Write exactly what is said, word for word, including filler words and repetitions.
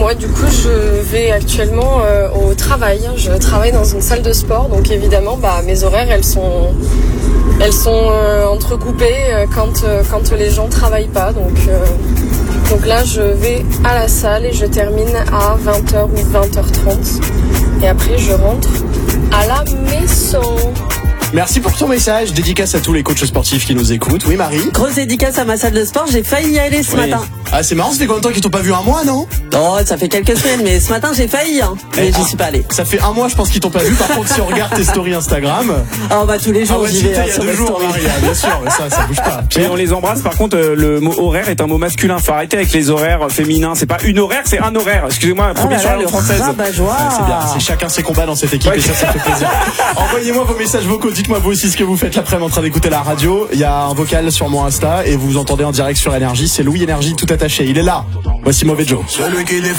ouais, du coup, je vais actuellement euh, au travail. Je travaille dans une salle de sport, donc évidemment, bah, mes horaires, elles sont, elles sont euh, entrecoupées euh, quand euh, quand les gens travaillent pas. Donc euh, donc là, je vais à la salle et je termine à vingt heures ou vingt heures trente. Et après, je rentre à la maison. Merci pour ton message. Dédicace à tous les coachs sportifs qui nous écoutent. Oui, Marie. Grosse dédicace à ma salle de sport. J'ai failli y aller ce oui. matin. Ah, c'est marrant. Ça fait combien de temps qu'ils t'ont pas vu? Un mois, non? Oh, ça fait quelques semaines, mais ce matin j'ai failli, hein, mais eh, j'y suis pas allé. Ça fait un mois, je pense qu'ils t'ont pas vu. Par contre, si on regarde tes stories Instagram. Oh, bah tous les jours, ah, ouais, j'y vais. Il y a deux jours, Marie, bien sûr, mais ça, ça bouge pas. Et on les embrasse. Par contre, euh, le mot horaire est un mot masculin. Faut arrêter avec les horaires féminins. C'est pas une horaire, c'est un horaire. Excusez-moi, premier ah sur la langue française. Ah, c'est bien. C'est chacun ses combats dans cette équipe ouais. Et ça, ça fait plaisir. Envoyez-moi vos messages vocaux. Dites-moi vous aussi ce que vous faites l'après-midi en train d'écouter la radio. Il y a un vocal sur mon Insta et vous entendez en direct sur Énergie. C'est Louis Énergie tout attaché. Il est là. Voici Mauvais Joe. Celui qui défend